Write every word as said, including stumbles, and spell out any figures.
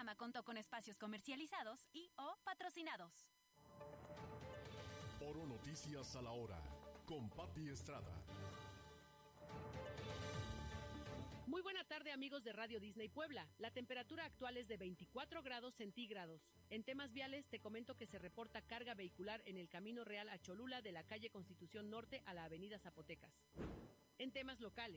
programa contó con espacios comercializados y o patrocinados. Oro Noticias a la hora, con Pati Estrada. Muy buena tarde, amigos de Radio Disney Puebla. La temperatura actual es de veinticuatro grados centígrados. En temas viales te comento que se reporta carga vehicular en el Camino Real a Cholula de la calle Constitución Norte a la avenida Zapotecas. En temas locales,